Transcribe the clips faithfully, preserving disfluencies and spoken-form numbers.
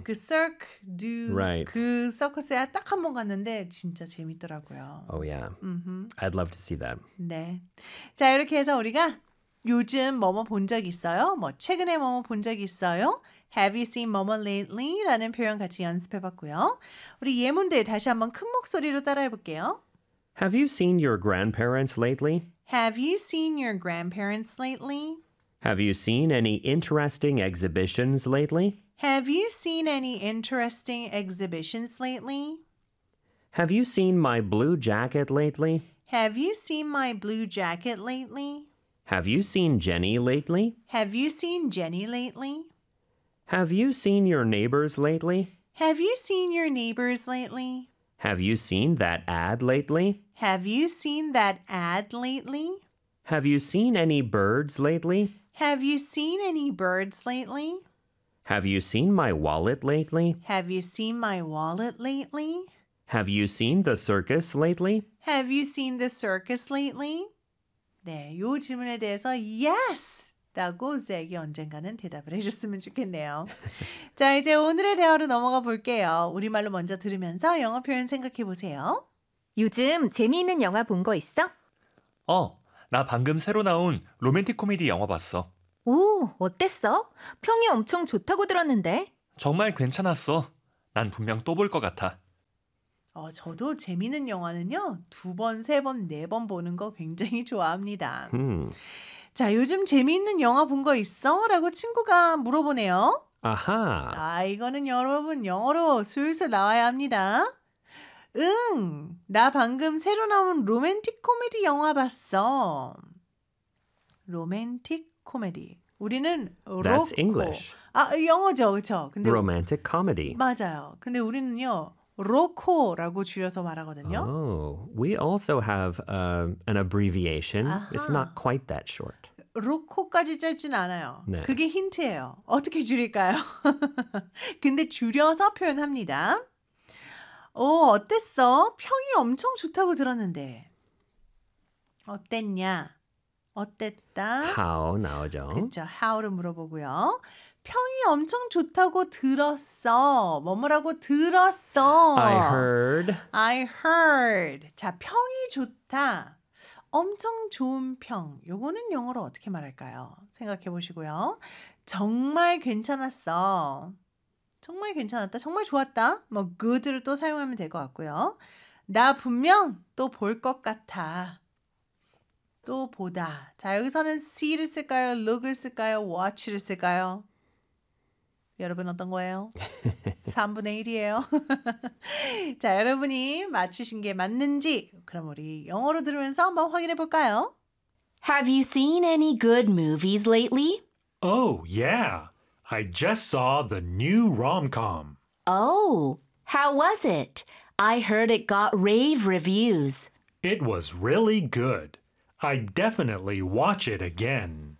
그 Cirque du Right. 그 서커스에 딱 한 번 갔는데 진짜 재밌더라고요. Oh, yeah. 음흠. I'd love to see that. 네. 자, 이렇게 해서 우리가 요즘 뭐뭐 본 적 있어요? 뭐 최근에 뭐뭐 본 적 있어요? Have you seen 뭐뭐 lately? 라는 표현 같이 연습해봤고요. 우리 예문들 다시 한번 큰 목소리로 따라해볼게요. Have you seen your grandparents lately? Have you seen your grandparents lately? Have you seen any interesting exhibitions lately? Have you seen any interesting exhibitions lately? Have you seen my blue jacket lately? Have you seen my blue jacket lately? Have you seen Jenny lately? Have you seen Jenny lately? Have you seen your neighbors lately? Have you seen your neighbors lately? Have you seen that ad lately? Have you seen that ad lately? Have you seen any birds lately? Have you seen any birds lately? Have you seen my wallet lately? Have you seen my wallet lately? Have you seen the circus lately? Have you seen the circus lately? 네, 요 질문에 대해서 yes! 라고 잭이 언젠가는 대답을 해줬으면 좋겠네요. 자, 이제 오늘의 대화로 넘어가 볼게요. 우리말로 먼저 들으면서 영어 표현 생각해 보세요. 요즘 재미있는 영화 본 거 있어? 어, 나 방금 새로 나온 로맨틱 코미디 영화 봤어. 오, 어땠어? 평이 엄청 좋다고 들었는데. 정말 괜찮았어. 난 분명 또 볼 것 같아. 어, 저도 재미있는 영화는요. 두 번, 세 번, 네 번 보는 거 굉장히 좋아합니다. Hmm. 자, 요즘 재미있는 영화 본 거 있어? 라고 친구가 물어보네요. Aha. 아, 이거는 여러분 영어로 술술 나와야 합니다. 응, 나 방금 새로 나온 로맨틱 코미디 영화 봤어. 로맨틱 코미디. 우리는 That's 로코. English. 아, 영어죠, 그렇죠? 근데 Romantic comedy. 맞아요. 근데 우리는요. 로코라고 줄여서 말하거든요. Oh, we also have uh, an abbreviation. It's 아하. not quite that short. 로코까지 짧진 않아요. 네. 그게 힌트예요. 어떻게 줄일까요? 근데 줄여서 표현합니다. 오, 어땠어? 평이 엄청 좋다고 들었는데. 어땠냐? 어땠다? How 나오죠? 그렇죠. how를 물어보고요. 평이 엄청 좋다고 들었어. 뭐뭐라고 들었어. I heard. I heard. 자, 평이 좋다. 엄청 좋은 평. 요거는 영어로 어떻게 말할까요? 생각해 보시고요. 정말 괜찮았어. 정말 괜찮았다. 정말 좋았다. 뭐 good를 또 사용하면 될 것 같고요. 나 분명 또 볼 것 같아. 또 보다. 자, 여기서는 see를 쓸까요? look을 쓸까요? watch를 쓸까요? 여러분 어떤 거예요? 삼분의 일이에요. 자, 여러분이 맞추신 게 맞는지 그럼 우리 영어로 들으면서 한번 확인해 볼까요? Have you seen any good movies lately? Oh, yeah. I just saw the new rom-com. Oh, how was it? I heard it got rave reviews. It was really good. I'd definitely watch it again.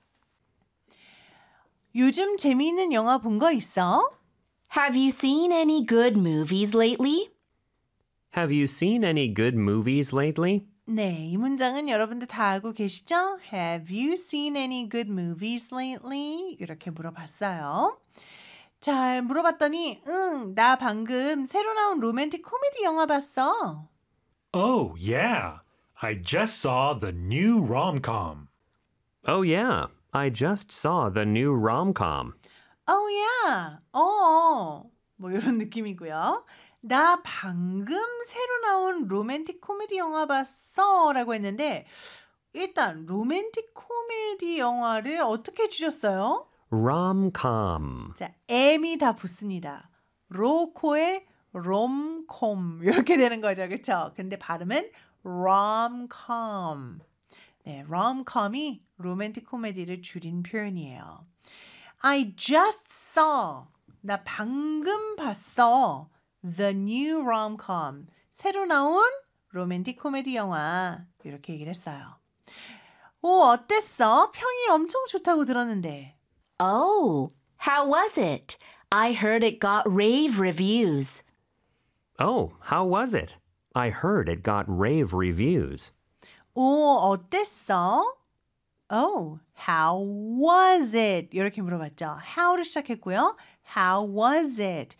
요즘 재미있는 영화 본 거 있어? Have you seen any good movies lately? Have you seen any good movies lately? 네, 이 문장은 여러분들 다 알고 계시죠? Have you seen any good movies lately? 이렇게 물어봤어요. 자, 물어봤더니 응, 나 방금 새로 나온 로맨틱 코미디 영화 봤어. Oh, yeah. I just saw the new rom-com. Oh, yeah. I just saw the new rom-com. Oh yeah. 어. 뭐 이런 느낌이고요. 나 방금 새로 나온 로맨틱 코미디 영화 봤어 라고 했는데 일단 로맨틱 코미디 영화를 어떻게 주셨어요? Rom-com. 자, M이 다 붙습니다. 로코의 롬콤 이렇게 되는 거죠. 그렇죠? 근데 발음은 rom-com. 네, rom-com이 로맨틱 코미디를 줄인 표현이에요. I just saw. 나 방금 봤어. The new rom-com. 새로 나온 로맨틱 코미디 영화. 이렇게 얘기를 했어요. 오, 어땠어? 평이 엄청 좋다고 들었는데. Oh, how was it? I heard it got rave reviews. Oh, how was it? I heard it got rave reviews. 오, 어땠어? Oh, how was it? 이렇게 물어봤죠. how를 시작했고요. How was it?